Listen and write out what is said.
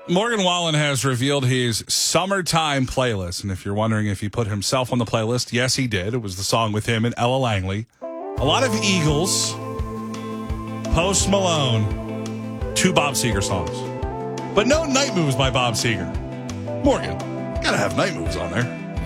Morgan Wallen has revealed his summertime playlist. And if you're wondering if he put himself on the playlist, yes, he did. It was the song with him and Ella Langley. A lot of Eagles, Post Malone, 2 Bob Seger songs. But no Night Moves by Bob Seger. Morgan, gotta have Night Moves on there.